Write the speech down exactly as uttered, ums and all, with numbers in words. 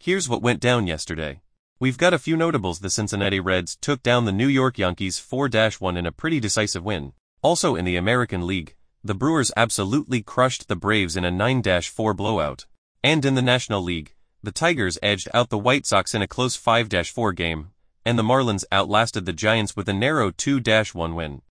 Here's what went down yesterday. We've got a few notables. The Cincinnati Reds took down the New York Yankees four to one in a pretty decisive win. Also in the American League, the Brewers absolutely crushed the Braves in a nine to four blowout. And in the National League, the Tigers edged out the White Sox in a close five to four game, and the Marlins outlasted the Giants with a narrow two to one win.